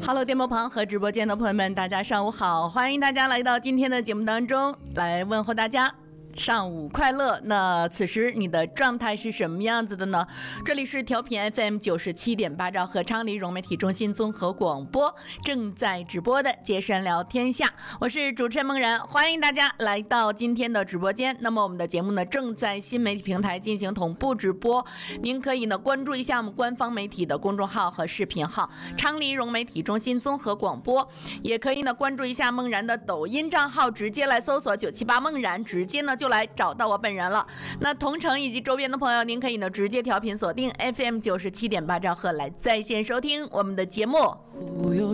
Hello， 电波旁和直播间的朋友们，大家上午好！欢迎大家来到今天的节目当中，来问候大家。上午快乐。那此时你的状态是什么样子的呢？这里是调频 FM 97.8兆赫昌黎融媒体中心综合广播正在直播的接山聊天下，我是主持人梦然，欢迎大家来到今天的直播间。那么我们的节目呢正在新媒体平台进行同步直播，您可以呢关注一下我们官方媒体的公众号和视频号昌黎融媒体中心综合广播，也可以呢关注一下梦然的抖音账号，直接来搜索978梦然，直接呢就来找到我本人了。那同城以及周边的朋友，您可以呢直接调频锁定 FM 97.8兆赫来在线收听我们的节目。